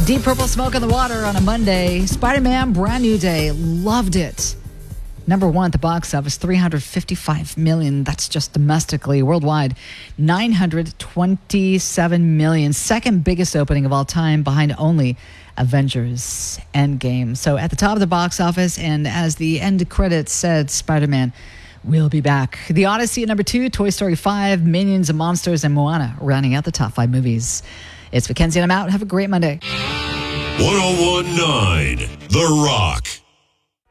Deep Purple Smoke on the Water on a Monday. Spider-Man, Brand New Day. Loved it. Number one at the box office, $355 million. That's just domestically. Worldwide, $927 million. Second biggest opening of all time, behind only Avengers Endgame. So at the top of the box office, and as the end credits said, Spider-Man will be back. The Odyssey at number 2, Toy Story 5, Minions and Monsters, and Moana rounding out the top 5 movies. It's Mackenzie and I'm out. Have a great Monday. 1019 The Rock.